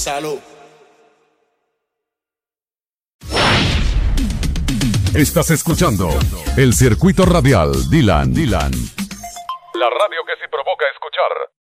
Salud. Estás escuchando el circuito radial Dylan. La radio que se provoca escuchar.